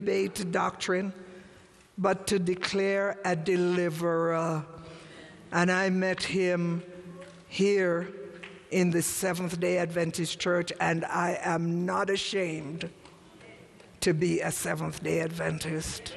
debate doctrine, but to declare a deliverer. And I met him here in the Seventh-day Adventist Church, and I am not ashamed to be a Seventh-day Adventist.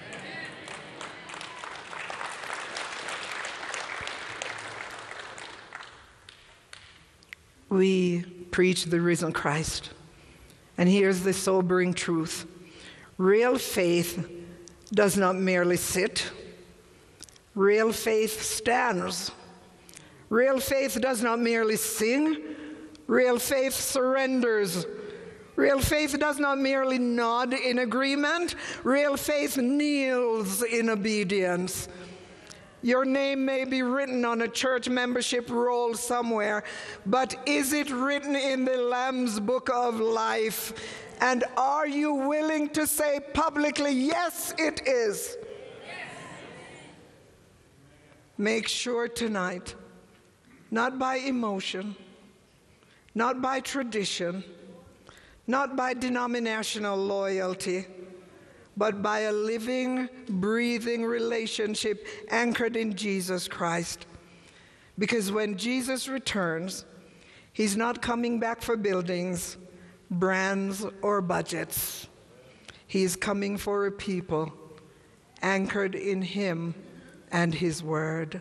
We preach the risen Christ. And here's the sobering truth. Real faith does not merely sit. Real faith stands. Real faith does not merely sing. Real faith surrenders. Real faith does not merely nod in agreement. Real faith kneels in obedience. Your name may be written on a church membership roll somewhere, but is it written in the Lamb's Book of Life? And are you willing to say publicly, yes, it is? Yes. Make sure tonight, not by emotion, not by tradition, not by denominational loyalty, but by a living, breathing relationship anchored in Jesus Christ. Because when Jesus returns, he's not coming back for buildings, brands, or budgets. He's coming for a people anchored in him and his word.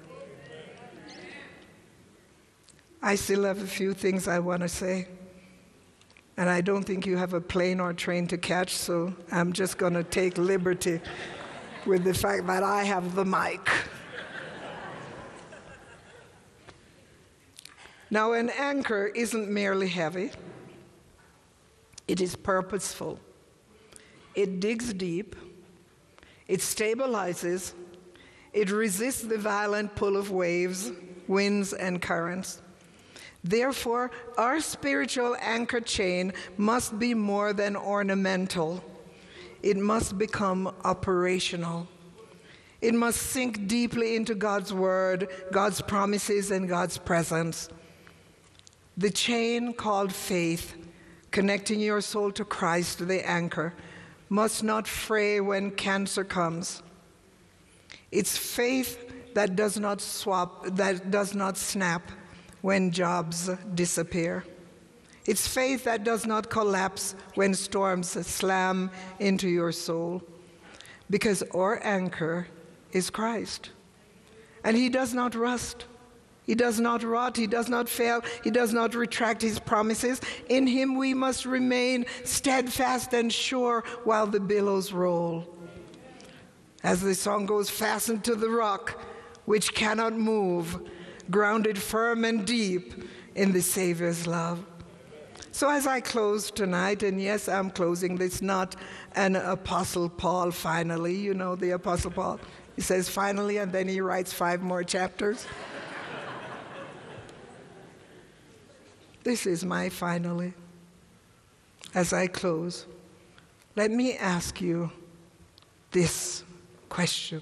I still have a few things I want to say. And I don't think you have a plane or train to catch, so I'm just going to take liberty with the fact that I have the mic. Now, an anchor isn't merely heavy. It is purposeful. It digs deep. It stabilizes. It resists the violent pull of waves, winds, and currents. Therefore, our spiritual anchor chain must be more than ornamental. It must become operational. It must sink deeply into God's word, God's promises, and God's presence. The chain called faith, connecting your soul to Christ, the anchor, must not fray when cancer comes. It's faith that does not snap when jobs disappear. It's faith that does not collapse when storms slam into your soul, because our anchor is Christ. And he does not rust. He does not rot. He does not fail. He does not retract his promises. In him we must remain steadfast and sure while the billows roll. As the song goes, fastened to the rock which cannot move, grounded firm and deep in the Savior's love. So as I close tonight, and yes, I'm closing this, not an Apostle Paul finally. You know the Apostle Paul. He says finally, and then he writes 5 more chapters. This is my finally. As I close, let me ask you this question.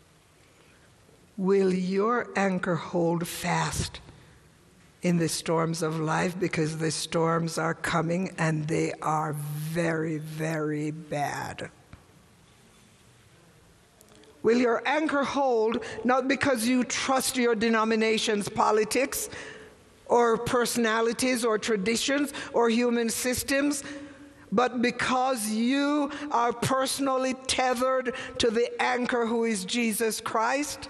Will your anchor hold fast in the storms of life? Because the storms are coming and they are very, very bad. Will your anchor hold not because you trust your denomination's politics or personalities or traditions or human systems, but because you are personally tethered to the anchor who is Jesus Christ?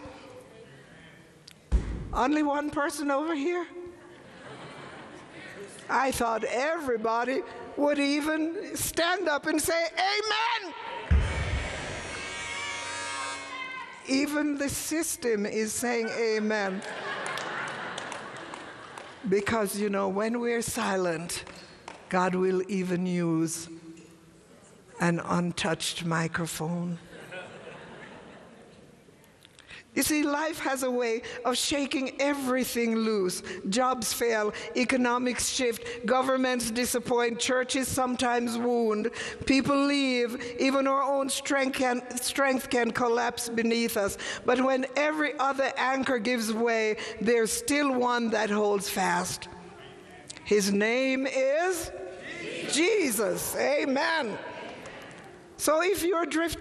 Only one person over here? I thought everybody would even stand up and say, amen. Even the system is saying amen. Because, you know, when we're silent, God will even use an untouched microphone. You see, life has a way of shaking everything loose. Jobs fail, economics shift, governments disappoint, churches sometimes wound, people leave, even our own strength can collapse beneath us. But when every other anchor gives way, there's still one that holds fast. His name is Jesus. Amen. So if you're drifting,